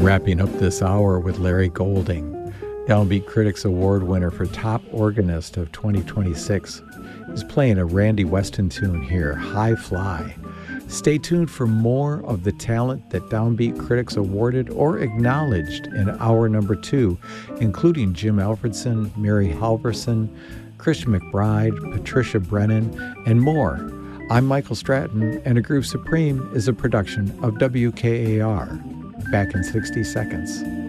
Wrapping up this hour with Larry Golding, Downbeat Critics Award winner for Top Organist of 2026. He's playing a Randy Weston tune here, High Fly. Stay tuned for more of the talent that Downbeat Critics awarded or acknowledged in hour number 2, including Jim Alfredson, Mary Halverson, Christian McBride, Patricia Brennan, and more. I'm Michael Stratton, and A Groove Supreme is a production of WKAR. Back in 60 seconds.